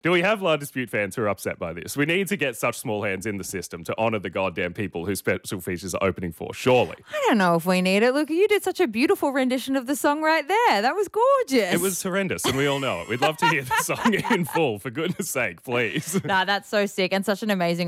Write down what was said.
Do we have La Dispute fans who are upset by this? We need to get such small hands in the system to honour the goddamn people whose special features are opening for, surely. I don't know if we need it. Look, you did such a beautiful rendition of the song right there. That was gorgeous. It was horrendous, and we all know it. We'd love to hear the song in full, for goodness sake, please. Nah, that's so sick and such an amazing